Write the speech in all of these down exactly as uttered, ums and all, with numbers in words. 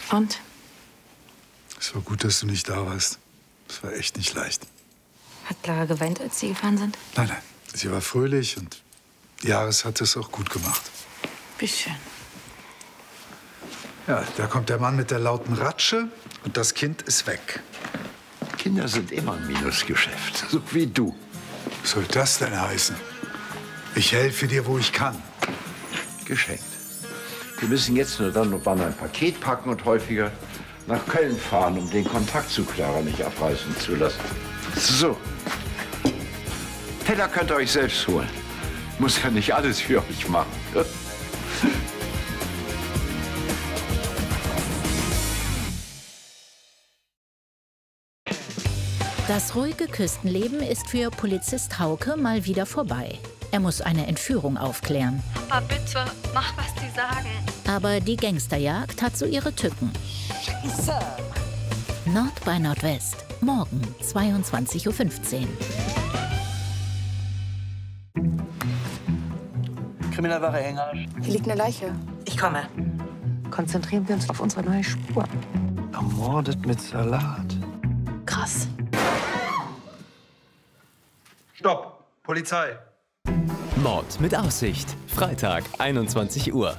Und? Es war gut, dass du nicht da warst. Es war echt nicht leicht. Hat Clara geweint, als Sie gefahren sind? Nein, nein. Sie war fröhlich und Jahres hat es auch gut gemacht. Wie schön. Ja, da kommt der Mann mit der lauten Ratsche und das Kind ist weg. Kinder sind immer ein Minusgeschäft, so wie du. Was soll das denn heißen? Ich helfe dir, wo ich kann. Geschenkt. Wir müssen jetzt nur dann und wann ein Paket packen und häufiger nach Köln fahren, um den Kontakt zu Clara nicht abreißen zu lassen. So. Teller könnt ihr euch selbst holen. Muss ja nicht alles für euch machen. Das ruhige Küstenleben ist für Polizist Hauke mal wieder vorbei. Er muss eine Entführung aufklären. Papa, bitte, mach, was die sagen. Aber die Gangsterjagd hat so ihre Tücken. Scheiße. Nord bei Nordwest. Morgen, zweiundzwanzig Uhr fünfzehn. Kriminalwache Hengersch. Hier liegt eine Leiche. Ich komme. Konzentrieren wir uns auf unsere neue Spur. Ermordet mit Salat. Krass. Stopp! Polizei! Mord mit Aussicht. Freitag, einundzwanzig Uhr.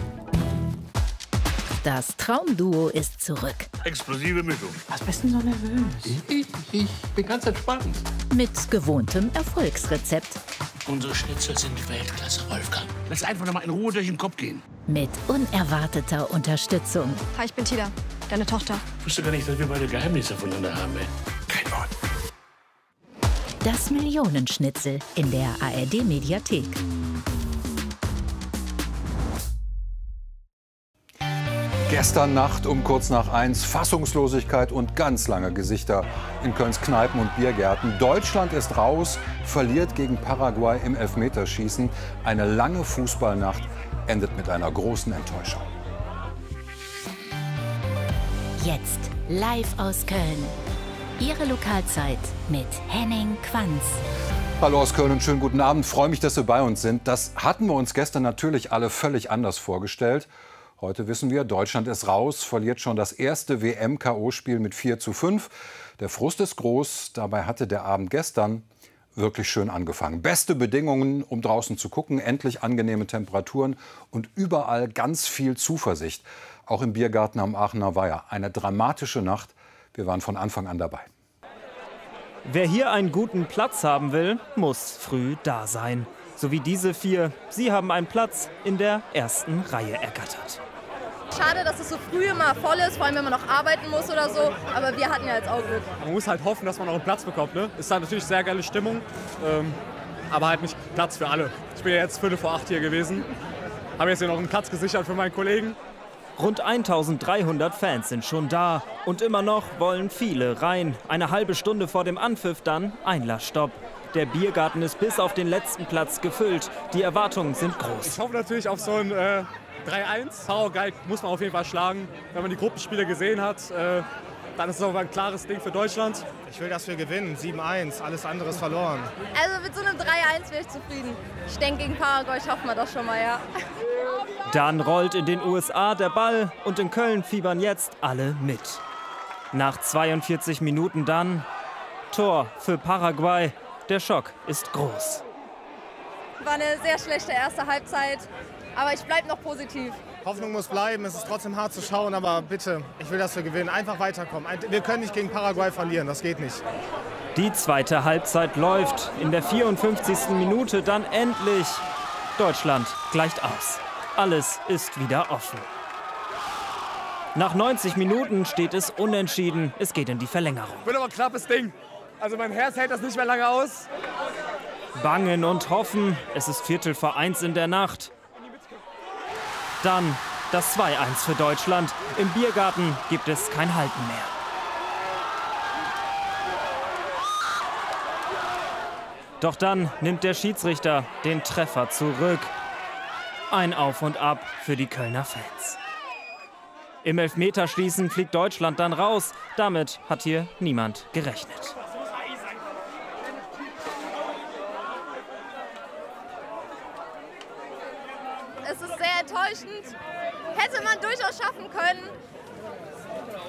Das Traumduo ist zurück. Explosive Mischung. Was bist du denn so nervös? Ich, ich bin ganz entspannt. Mit gewohntem Erfolgsrezept. Unsere Schnitzel sind Weltklasse, Wolfgang. Lass einfach noch mal in Ruhe durch den Kopf gehen. Mit unerwarteter Unterstützung. Hi, ich bin Tila, deine Tochter. Ich wusste gar nicht, dass wir beide Geheimnisse voneinander haben, ey. Kein Wort. Das Millionenschnitzel in der A R D-Mediathek. Gestern Nacht um kurz nach eins Fassungslosigkeit und ganz lange Gesichter in Kölns Kneipen und Biergärten. Deutschland ist raus, verliert gegen Paraguay im Elfmeterschießen. Eine lange Fußballnacht endet mit einer großen Enttäuschung. Jetzt live aus Köln. Ihre Lokalzeit mit Henning Quanz. Hallo aus Köln und schönen guten Abend. Freue mich, dass Sie bei uns sind. Das hatten wir uns gestern natürlich alle völlig anders vorgestellt. Heute wissen wir, Deutschland ist raus, verliert schon das erste W M-K O-Spiel mit vier zu fünf. Der Frust ist groß. Dabei hatte der Abend gestern wirklich schön angefangen. Beste Bedingungen, um draußen zu gucken, endlich angenehme Temperaturen und überall ganz viel Zuversicht. Auch im Biergarten am Aachener Weiher. Eine dramatische Nacht. Wir waren von Anfang an dabei. Wer hier einen guten Platz haben will, muss früh da sein. So wie diese vier. Sie haben einen Platz in der ersten Reihe ergattert. Schade, dass es so früh immer voll ist, vor allem wenn man noch arbeiten muss oder so. Aber wir hatten ja jetzt auch Glück. Man muss halt hoffen, dass man noch einen Platz bekommt. Ne? Ist halt natürlich sehr geile Stimmung, ähm, aber halt nicht Platz für alle. Ich bin ja jetzt Viertel vor acht hier gewesen. Habe jetzt hier noch einen Platz gesichert für meinen Kollegen. Rund eintausenddreihundert Fans sind schon da. Und immer noch wollen viele rein. Eine halbe Stunde vor dem Anpfiff dann Einlassstopp. Der Biergarten ist bis auf den letzten Platz gefüllt. Die Erwartungen sind groß. Ich hoffe natürlich auf so ein äh, drei eins. Paraguay muss man auf jeden Fall schlagen. Wenn man die Gruppenspiele gesehen hat, äh, dann ist es auch ein klares Ding für Deutschland. Ich will, dass wir gewinnen. sieben eins. Alles andere ist verloren. Also mit so einem drei eins wäre ich zufrieden. Ich denke, gegen Paraguay schaffen wir das schon mal, ja. Dann rollt in den U S A der Ball und in Köln fiebern jetzt alle mit. Nach zweiundvierzig Minuten dann Tor für Paraguay. Der Schock ist groß. War eine sehr schlechte erste Halbzeit, aber ich bleibe noch positiv. Hoffnung muss bleiben. Es ist trotzdem hart zu schauen, aber bitte, ich will, dass wir gewinnen. Einfach weiterkommen. Wir können nicht gegen Paraguay verlieren, das geht nicht. Die zweite Halbzeit läuft. In der vierundfünfzigsten Minute dann endlich. Deutschland gleicht aus. Alles ist wieder offen. Nach neunzig Minuten steht es unentschieden. Es geht in die Verlängerung. Wird aber ein knappes Ding. Also mein Herz hält das nicht mehr lange aus. Bangen und hoffen. Es ist Viertel vor eins in der Nacht. Dann das zwei eins für Deutschland. Im Biergarten gibt es kein Halten mehr. Doch dann nimmt der Schiedsrichter den Treffer zurück. Ein Auf und Ab für die Kölner Fans. Im Elfmeterschießen fliegt Deutschland dann raus. Damit hat hier niemand gerechnet. Es ist sehr enttäuschend. Hätte man durchaus schaffen können.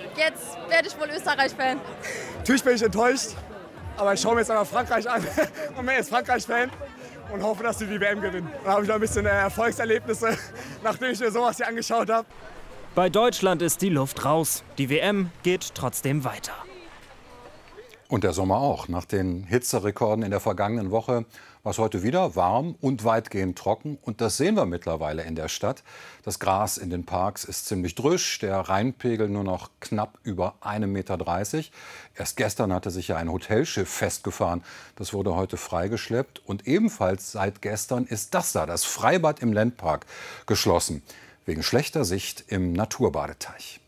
jetzt werde ich wohl Österreich-Fan. Natürlich bin ich enttäuscht, aber ich schaue mir jetzt einmal Frankreich an und bin jetzt Frankreich-Fan und hoffe, dass sie die W M gewinnen. Dann habe ich noch ein bisschen Erfolgserlebnisse, nachdem ich mir sowas hier angeschaut habe. Bei Deutschland ist die Luft raus. Die W M geht trotzdem weiter. Und der Sommer auch. Nach den Hitzerekorden in der vergangenen Woche war es heute wieder warm und weitgehend trocken. Und das sehen wir mittlerweile in der Stadt. Das Gras in den Parks ist ziemlich drüsch, der Rheinpegel nur noch knapp über ein Meter dreißig. Erst gestern hatte sich ja ein Hotelschiff festgefahren. Das wurde heute freigeschleppt. Und ebenfalls seit gestern ist das da, das Freibad im Ländpark, geschlossen. Wegen schlechter Sicht im Naturbadeteich.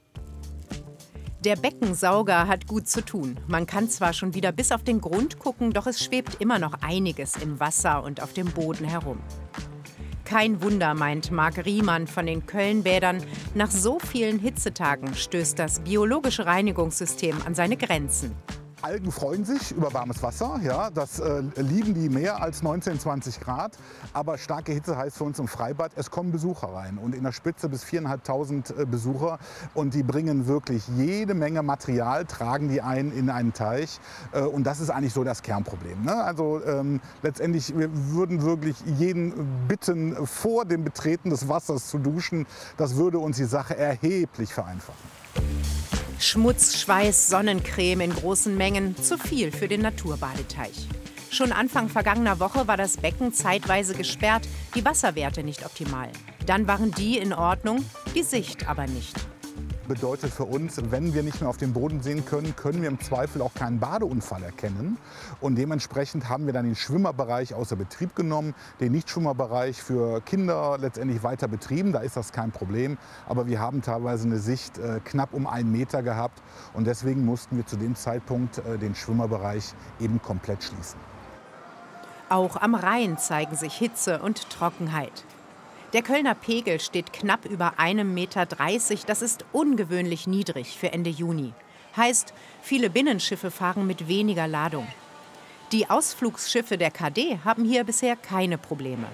Der Beckensauger hat gut zu tun. Man kann zwar schon wieder bis auf den Grund gucken, doch es schwebt immer noch einiges im Wasser und auf dem Boden herum. Kein Wunder, meint Marc Riemann von den Köln-Bädern. Nach so vielen Hitzetagen stößt das biologische Reinigungssystem an seine Grenzen. Algen freuen sich über warmes Wasser, ja, das äh, lieben die mehr als neunzehn, zwanzig Grad. Aber starke Hitze heißt für uns im Freibad, es kommen Besucher rein. Und in der Spitze bis viertausendfünfhundert äh, Besucher. Und die bringen wirklich jede Menge Material, tragen die ein in einen Teich. Äh, und das ist eigentlich so das Kernproblem. Ne? Also ähm, letztendlich, wir würden wirklich jeden bitten, vor dem Betreten des Wassers zu duschen. Das würde uns die Sache erheblich vereinfachen. Schmutz, Schweiß, Sonnencreme in großen Mengen, zu viel für den Naturbadeteich. Schon Anfang vergangener Woche war das Becken zeitweise gesperrt, die Wasserwerte nicht optimal. Dann waren die in Ordnung, die Sicht aber nicht. Bedeutet für uns, wenn wir nicht mehr auf den Boden sehen können, können wir im Zweifel auch keinen Badeunfall erkennen. Und dementsprechend haben wir dann den Schwimmerbereich außer Betrieb genommen, den Nichtschwimmerbereich für Kinder letztendlich weiter betrieben. Da ist das kein Problem. Aber wir haben teilweise eine Sicht äh, knapp um einen Meter gehabt. Und deswegen mussten wir zu dem Zeitpunkt äh, den Schwimmerbereich eben komplett schließen. Auch am Rhein zeigen sich Hitze und Trockenheit. Der Kölner Pegel steht knapp über einem Meter dreißig. Das ist ungewöhnlich niedrig für Ende Juni. Heißt, viele Binnenschiffe fahren mit weniger Ladung. Die Ausflugsschiffe der K D haben hier bisher keine Probleme.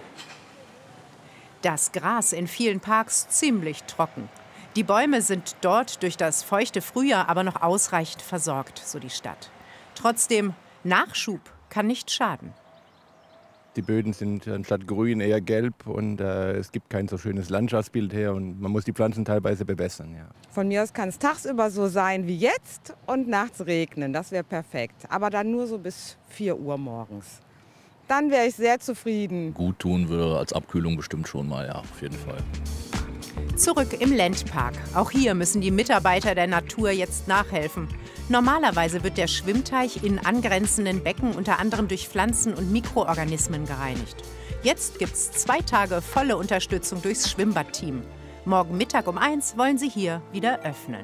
Das Gras in vielen Parks ziemlich trocken. Die Bäume sind dort durch das feuchte Frühjahr aber noch ausreichend versorgt, so die Stadt. Trotzdem, Nachschub kann nicht schaden. Die Böden sind anstatt grün eher gelb und äh, es gibt kein so schönes Landschaftsbild her und man muss die Pflanzen teilweise bewässern. Ja. Von mir aus kann es tagsüber so sein wie jetzt und nachts regnen, das wäre perfekt. Aber dann nur so bis vier Uhr morgens. Dann wäre ich sehr zufrieden. Gut tun würde als Abkühlung bestimmt schon mal, ja, auf jeden Fall. Zurück im Ländpark. Auch hier müssen die Mitarbeiter der Natur jetzt nachhelfen. Normalerweise wird der Schwimmteich in angrenzenden Becken unter anderem durch Pflanzen und Mikroorganismen gereinigt. Jetzt gibt's zwei Tage volle Unterstützung durchs Schwimmbadteam. Morgen Mittag um eins wollen sie hier wieder öffnen.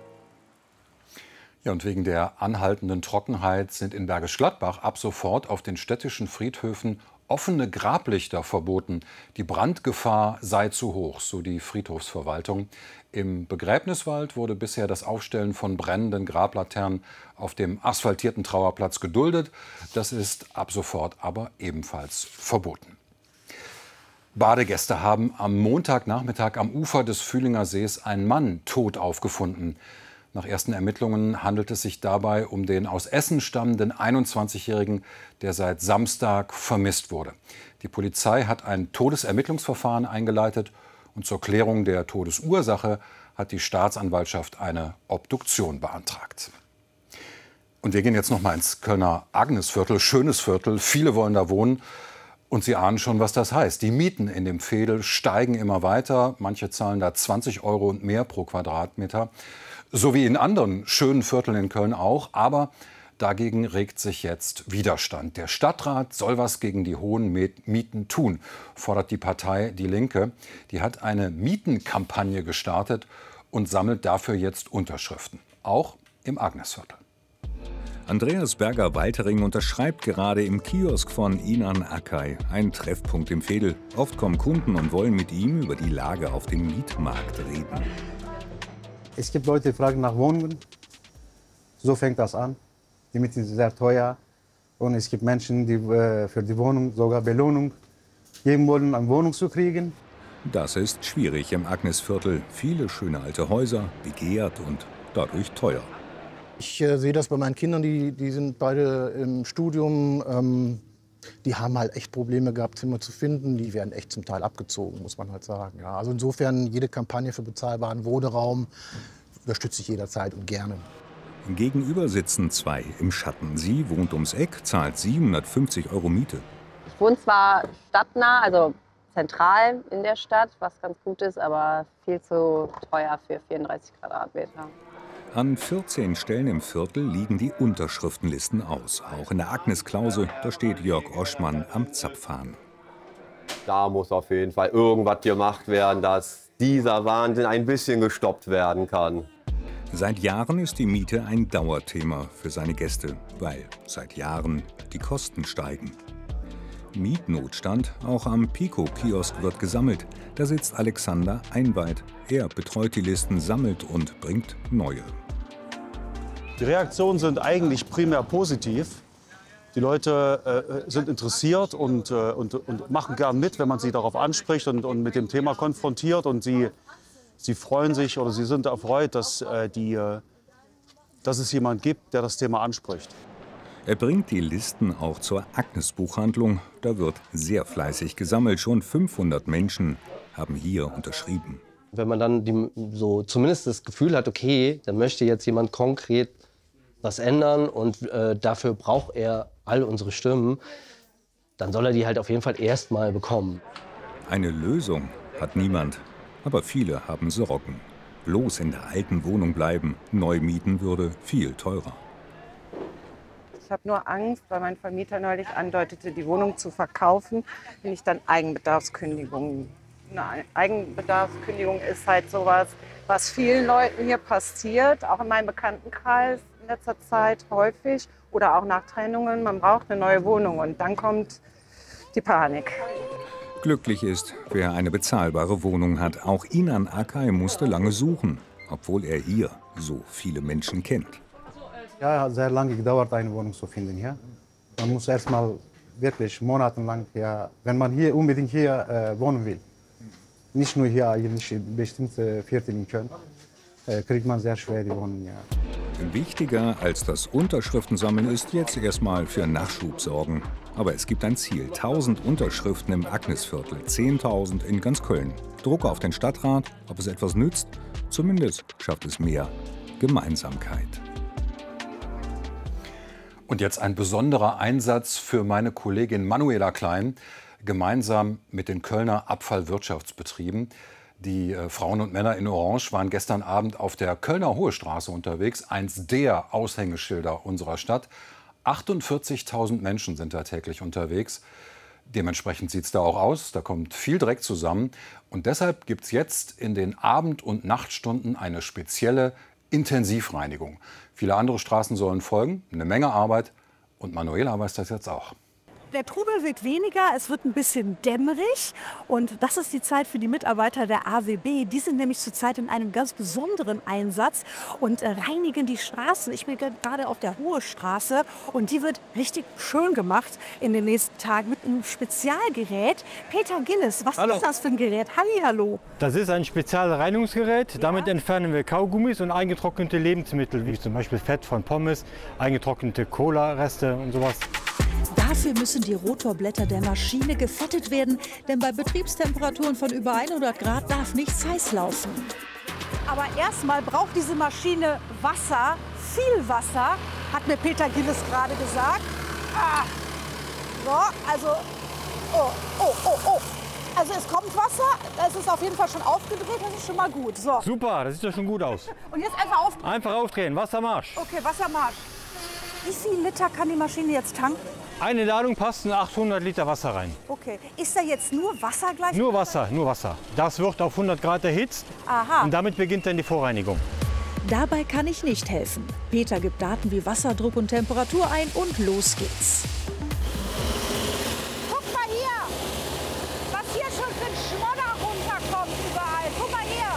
Ja, und wegen der anhaltenden Trockenheit sind in Bergisch Gladbach ab sofort auf den städtischen Friedhöfen offene Grablichter verboten. Die Brandgefahr sei zu hoch, so die Friedhofsverwaltung. Im Begräbniswald wurde bisher das Aufstellen von brennenden Grablaternen auf dem asphaltierten Trauerplatz geduldet. Das ist ab sofort aber ebenfalls verboten. Badegäste haben am Montagnachmittag am Ufer des Fühlinger Sees einen Mann tot aufgefunden. Nach ersten Ermittlungen handelt es sich dabei um den aus Essen stammenden einundzwanzigjährigen, der seit Samstag vermisst wurde. Die Polizei hat ein Todesermittlungsverfahren eingeleitet und zur Klärung der Todesursache hat die Staatsanwaltschaft eine Obduktion beantragt. Und wir gehen jetzt noch mal ins Kölner Agnesviertel, schönes Viertel, viele wollen da wohnen. Und Sie ahnen schon, was das heißt. Die Mieten in dem Veedel steigen immer weiter. Manche zahlen da zwanzig Euro und mehr pro Quadratmeter. So wie in anderen schönen Vierteln in Köln auch. Aber dagegen regt sich jetzt Widerstand. Der Stadtrat soll was gegen die hohen Mieten tun, fordert die Partei Die Linke. Die hat eine Mietenkampagne gestartet und sammelt dafür jetzt Unterschriften. Auch im Agnesviertel. Andreas Berger-Waltering unterschreibt gerade im Kiosk von Inan Akay, ein Treffpunkt im Veedel. Oft kommen Kunden und wollen mit ihm über die Lage auf dem Mietmarkt reden. Es gibt Leute, die fragen nach Wohnungen. So fängt das an. Die Mieten sind sehr teuer. Und es gibt Menschen, die äh, für die Wohnung sogar Belohnung geben wollen, eine Wohnung zu kriegen. Das ist schwierig im Agnesviertel. Viele schöne alte Häuser, begehrt und dadurch teuer. Ich äh, sehe das bei meinen Kindern, die, die sind beide im Studium. Ähm, die haben halt echt Probleme gehabt, Zimmer zu finden. Die werden echt zum Teil abgezogen, muss man halt sagen. Ja, also insofern, jede Kampagne für bezahlbaren Wohnraum unterstütze ich jederzeit und gerne. Gegenüber sitzen zwei im Schatten. Sie wohnt ums Eck, zahlt siebenhundertfünfzig Euro Miete. Ich wohne zwar stadtnah, also zentral in der Stadt, was ganz gut ist, aber viel zu teuer für vierunddreißig Quadratmeter. An vierzehn Stellen im Viertel liegen die Unterschriftenlisten aus. Auch in der Agnes-Klause, da steht Jörg Oschmann am Zapfhahn. Da muss auf jeden Fall irgendwas gemacht werden, dass dieser Wahnsinn ein bisschen gestoppt werden kann. Seit Jahren ist die Miete ein Dauerthema für seine Gäste, weil seit Jahren die Kosten steigen. Mietnotstand, auch am Pico-Kiosk wird gesammelt. Da sitzt Alexander Einweit. Er betreut die Listen, sammelt und bringt neue. Die Reaktionen sind eigentlich primär positiv. Die Leute äh, sind interessiert und, äh, und, und machen gern mit, wenn man sie darauf anspricht und, und mit dem Thema konfrontiert. Und sie, sie freuen sich oder sie sind erfreut, dass, äh, die, äh, dass es jemanden gibt, der das Thema anspricht. Er bringt die Listen auch zur Agnes-Buchhandlung. Da wird sehr fleißig gesammelt. Schon fünfhundert Menschen haben hier unterschrieben. Wenn man dann die, so zumindest das Gefühl hat, okay, da möchte jetzt jemand konkret was ändern und äh, dafür braucht er all unsere Stimmen, dann soll er die halt auf jeden Fall erst mal bekommen. Eine Lösung hat niemand, aber viele haben Sorgen. Bloß in der alten Wohnung bleiben, neu mieten würde viel teurer. Ich habe nur Angst, weil mein Vermieter neulich andeutete, die Wohnung zu verkaufen, wenn ich dann Eigenbedarfskündigung. Eine Eigenbedarfskündigung ist halt sowas, was vielen Leuten hier passiert, auch in meinem Bekanntenkreis in letzter Zeit häufig oder auch nach Trennungen. Man braucht eine neue Wohnung und dann kommt die Panik. Glücklich ist, wer eine bezahlbare Wohnung hat. Auch Inan Akay musste lange suchen, obwohl er hier so viele Menschen kennt. Ja, sehr lange gedauert, eine Wohnung zu finden hier. Man muss erst mal wirklich monatelang, ja, wenn man hier unbedingt hier äh, wohnen will, nicht nur hier eigentlich in bestimmten Vierteln in Köln, äh, kriegt man sehr schwer die Wohnung. Ja. Wichtiger als das Unterschriftensammeln ist jetzt erstmal für Nachschub sorgen. Aber es gibt ein Ziel: tausend Unterschriften im Agnesviertel, zehntausend in ganz Köln. Druck auf den Stadtrat, ob es etwas nützt. Zumindest schafft es mehr Gemeinsamkeit. Und jetzt ein besonderer Einsatz für meine Kollegin Manuela Klein, gemeinsam mit den Kölner Abfallwirtschaftsbetrieben. Die äh, Frauen und Männer in Orange waren gestern Abend auf der Kölner Hohe Straße unterwegs, eins der Aushängeschilder unserer Stadt. achtundvierzigtausend Menschen sind da täglich unterwegs. Dementsprechend sieht es da auch aus, da kommt viel Dreck zusammen. Und deshalb gibt es jetzt in den Abend- und Nachtstunden eine spezielle Intensivreinigung. Viele andere Straßen sollen folgen, eine Menge Arbeit. Und Manuela weiß das jetzt auch. Der Trubel wird weniger, es wird ein bisschen dämmerig und das ist die Zeit für die Mitarbeiter der A W B. Die sind nämlich zurzeit in einem ganz besonderen Einsatz und reinigen die Straßen. Ich bin gerade auf der Hohe Straße und die wird richtig schön gemacht in den nächsten Tagen mit einem Spezialgerät. Peter Gillis, was Hallo. Ist das für ein Gerät? Hallihallo. Das ist ein Spezialreinigungsgerät. Damit ja. entfernen wir Kaugummis und eingetrocknete Lebensmittel, wie zum Beispiel Fett von Pommes, eingetrocknete Cola-Reste und sowas. Dafür müssen die Rotorblätter der Maschine gefettet werden, denn bei Betriebstemperaturen von über hundert Grad darf nichts heiß laufen. Aber erstmal braucht diese Maschine Wasser, viel Wasser, hat mir Peter Gillis gerade gesagt. Ah. So, also, oh, oh, oh, oh. Also es kommt Wasser, es ist auf jeden Fall schon aufgedreht, das ist schon mal gut. So. Super, das sieht doch schon gut aus. Und jetzt einfach aufdrehen. Einfach aufdrehen, Wassermarsch. Okay, Wassermarsch. Wie viel Liter kann die Maschine jetzt tanken? Eine Ladung passt in achthundert Liter Wasser rein. Okay. Ist da jetzt nur Wasser gleich? Nur Wasser, nur Wasser. Das wird auf hundert Grad erhitzt. Aha. Und damit beginnt dann die Vorreinigung. Dabei kann ich nicht helfen. Peter gibt Daten wie Wasserdruck und Temperatur ein und los geht's. Guck mal hier, was hier schon für ein Schmodder runterkommt überall. Guck mal hier.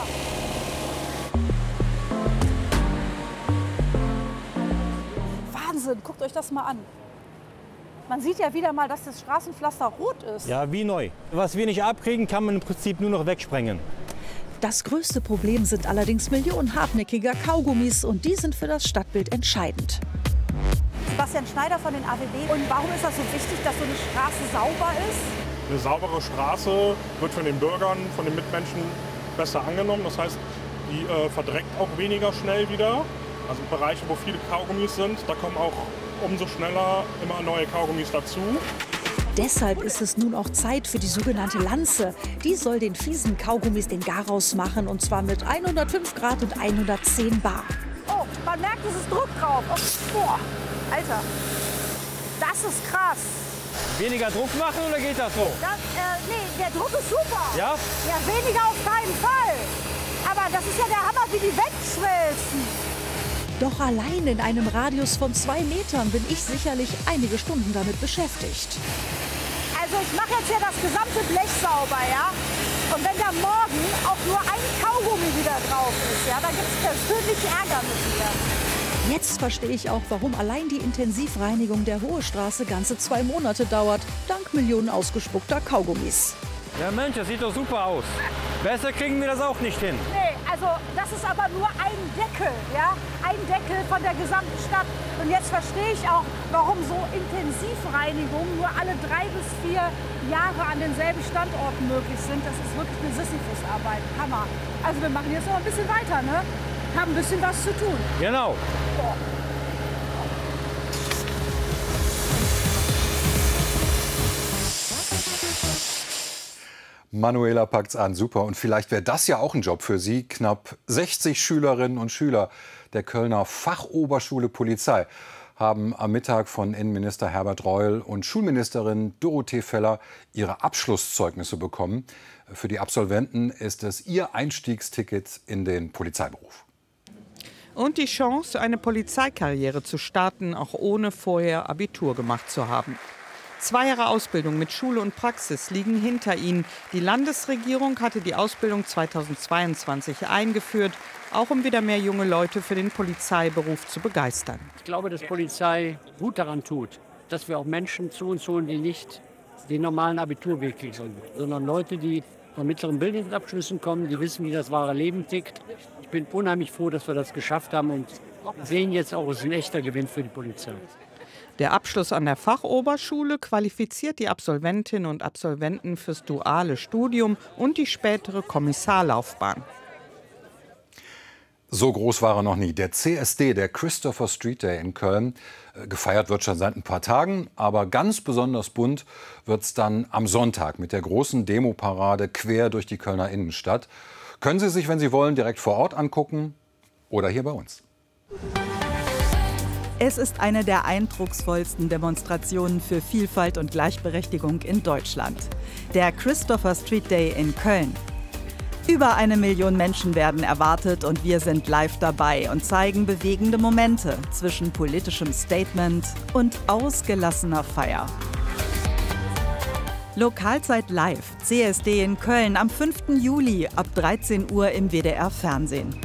Wahnsinn, guckt euch das mal an. Man sieht ja wieder mal, dass das Straßenpflaster rot ist. Ja, wie neu. Was wir nicht abkriegen, kann man im Prinzip nur noch wegsprengen. Das größte Problem sind allerdings Millionen hartnäckiger Kaugummis und die sind für das Stadtbild entscheidend. Sebastian Schneider von den A W B. Und warum ist das so wichtig, dass so eine Straße sauber ist? Eine saubere Straße wird von den Bürgern, von den Mitmenschen besser angenommen. Das heißt, die äh, verdreckt auch weniger schnell wieder. Also Bereiche, wo viele Kaugummis sind, da kommen auch umso schneller immer neue Kaugummis dazu. Deshalb ist es nun auch Zeit für die sogenannte Lanze. Die soll den fiesen Kaugummis den Garaus machen, und zwar mit hundertfünf Grad und hundertzehn Bar. Oh, man merkt, es ist Druck drauf. Oh, boah, Alter, das ist krass. Weniger Druck machen oder geht das so? Das, äh, nee, der Druck ist super. Ja? Ja, weniger auf keinen Fall. Aber das ist ja der Hammer, wie die wegschmelzen. Doch allein in einem Radius von zwei Metern bin ich sicherlich einige Stunden damit beschäftigt. Also ich mache jetzt ja das gesamte Blech sauber, ja? Und wenn da morgen auch nur ein Kaugummi wieder drauf ist, ja, dann gibt es persönlich Ärger mit mir. Jetzt verstehe ich auch, warum allein die Intensivreinigung der Hohe Straße ganze zwei Monate dauert, dank Millionen ausgespuckter Kaugummis. Ja Mensch, das sieht doch super aus. Besser kriegen wir das auch nicht hin. Nee, also das ist aber nur ein Deckel, ja? Ein Deckel von der gesamten Stadt. Und jetzt verstehe ich auch, warum so Intensivreinigungen nur alle drei bis vier Jahre an denselben Standorten möglich sind. Das ist wirklich eine Sisyphus-Arbeit. Hammer. Also wir machen jetzt noch ein bisschen weiter, ne? Haben ein bisschen was zu tun. Genau. Boah. Manuela packt's an, super. Und vielleicht wäre das ja auch ein Job für Sie. Knapp sechzig Schülerinnen und Schüler der Kölner Fachoberschule Polizei haben am Mittag von Innenminister Herbert Reul und Schulministerin Dorothee Feller ihre Abschlusszeugnisse bekommen. Für die Absolventen ist es ihr Einstiegsticket in den Polizeiberuf. Und die Chance, eine Polizeikarriere zu starten, auch ohne vorher Abitur gemacht zu haben. Zwei Jahre Ausbildung mit Schule und Praxis liegen hinter ihnen. Die Landesregierung hatte die Ausbildung zweitausendzweiundzwanzig eingeführt, auch um wieder mehr junge Leute für den Polizeiberuf zu begeistern. Ich glaube, dass Polizei gut daran tut, dass wir auch Menschen zu uns holen, die nicht den normalen Abiturweg kriegen, sondern Leute, die von mittleren Bildungsabschlüssen kommen, die wissen, wie das wahre Leben tickt. Ich bin unheimlich froh, dass wir das geschafft haben und sehen jetzt auch, es ist ein echter Gewinn für die Polizei. Der Abschluss an der Fachoberschule qualifiziert die Absolventinnen und Absolventen fürs duale Studium und die spätere Kommissarlaufbahn. So groß war er noch nie. Der C S D, der Christopher Street Day in Köln. Gefeiert wird schon seit ein paar Tagen, aber ganz besonders bunt wird es dann am Sonntag mit der großen Demoparade quer durch die Kölner Innenstadt. Können Sie sich, wenn Sie wollen, direkt vor Ort angucken oder hier bei uns. Es ist eine der eindrucksvollsten Demonstrationen für Vielfalt und Gleichberechtigung in Deutschland. Der Christopher Street Day in Köln. Über eine Million Menschen werden erwartet und wir sind live dabei und zeigen bewegende Momente zwischen politischem Statement und ausgelassener Feier. Lokalzeit live, C S D in Köln am fünften Juli ab dreizehn Uhr im W D R-Fernsehen.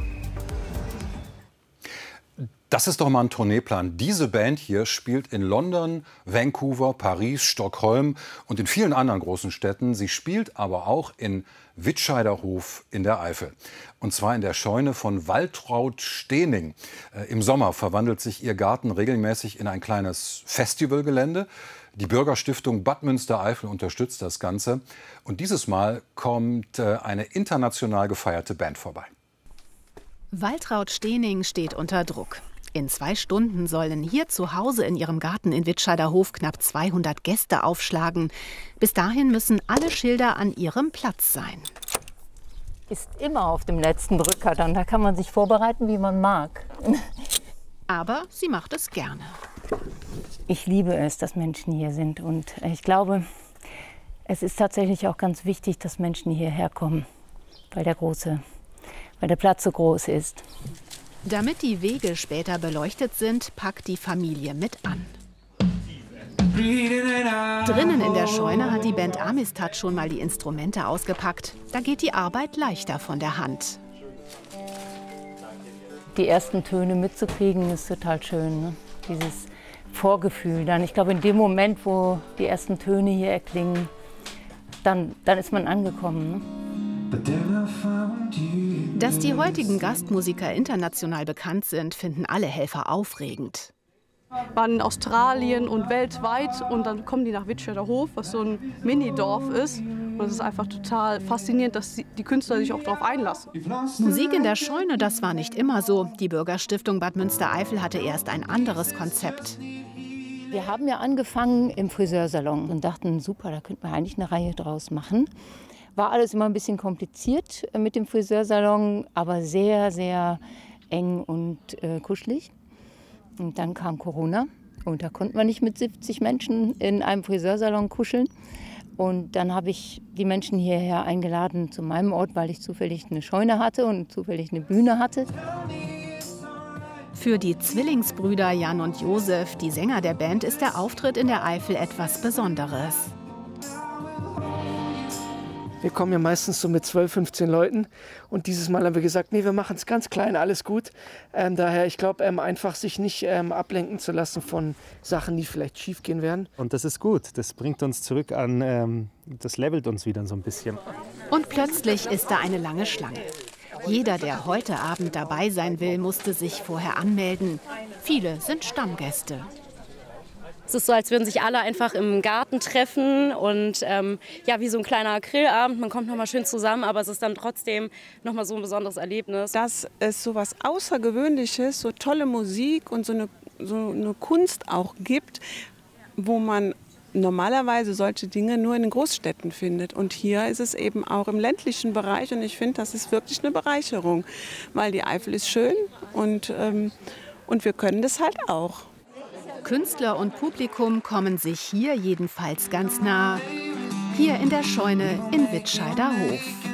Das ist doch mal ein Tourneeplan. Diese Band hier spielt in London, Vancouver, Paris, Stockholm und in vielen anderen großen Städten. Sie spielt aber auch in Wittscheiderhof in der Eifel. Und zwar in der Scheune von Waltraud Stehning. Äh, Im Sommer verwandelt sich ihr Garten regelmäßig in ein kleines Festivalgelände. Die Bürgerstiftung Bad Münstereifel unterstützt das Ganze. Und dieses Mal kommt äh, eine international gefeierte Band vorbei. Waltraud Stehning steht unter Druck. In zwei Stunden sollen hier zu Hause in ihrem Garten in Wittscheiderhof knapp zweihundert Gäste aufschlagen. Bis dahin müssen alle Schilder an ihrem Platz sein. Ist immer auf dem letzten Drücker, dann da kann man sich vorbereiten, wie man mag. Aber sie macht es gerne. Ich liebe es, dass Menschen hier sind und ich glaube, es ist tatsächlich auch ganz wichtig, dass Menschen hierher kommen, weil der große weil der Platz so groß ist. Damit die Wege später beleuchtet sind, packt die Familie mit an. Drinnen in der Scheune hat die Band Amistad schon mal die Instrumente ausgepackt. Da geht die Arbeit leichter von der Hand. Die ersten Töne mitzukriegen, ist total schön. Ne? Dieses Vorgefühl dann. Ich glaube, in dem Moment, wo die ersten Töne hier erklingen, dann, dann ist man angekommen. Ne? Dass die heutigen Gastmusiker international bekannt sind, finden alle Helfer aufregend. Waren in Australien und weltweit und dann kommen die nach Wittscheider Hof, was so ein Minidorf ist. Und es ist einfach total faszinierend, dass die Künstler sich auch darauf einlassen. Musik in der Scheune, das war nicht immer so. Die Bürgerstiftung Bad Münstereifel hatte erst ein anderes Konzept. Wir haben ja angefangen im Friseursalon und dachten, super, da könnte man eigentlich eine Reihe draus machen. War alles immer ein bisschen kompliziert mit dem Friseursalon, aber sehr, sehr eng und äh, kuschelig. Und dann kam Corona und da konnten wir nicht mit siebzig Menschen in einem Friseursalon kuscheln. Und dann habe ich die Menschen hierher eingeladen zu meinem Ort, weil ich zufällig eine Scheune hatte und zufällig eine Bühne hatte. Für die Zwillingsbrüder Jan und Josef, die Sänger der Band, ist der Auftritt in der Eifel etwas Besonderes. Wir kommen ja meistens so mit zwölf, fünfzehn Leuten und dieses Mal haben wir gesagt, nee, wir machen es ganz klein, alles gut. Ähm, daher, ich glaube, ähm, einfach sich nicht ähm, ablenken zu lassen von Sachen, die vielleicht schief gehen werden. Und das ist gut, das bringt uns zurück an, ähm, das levelt uns wieder so ein bisschen. Und plötzlich ist da eine lange Schlange. Jeder, der heute Abend dabei sein will, musste sich vorher anmelden. Viele sind Stammgäste. Es ist so, als würden sich alle einfach im Garten treffen und ähm, ja, wie so ein kleiner Grillabend. Man kommt noch mal schön zusammen, aber es ist dann trotzdem noch mal so ein besonderes Erlebnis. Dass es so was Außergewöhnliches, so tolle Musik und so eine, so eine Kunst auch gibt, wo man normalerweise solche Dinge nur in den Großstädten findet. Und hier ist es eben auch im ländlichen Bereich und ich finde, das ist wirklich eine Bereicherung, weil die Eifel ist schön und, ähm, und wir können das halt auch. Künstler und Publikum kommen sich hier jedenfalls ganz nah. Hier in der Scheune in Wittscheider Hof.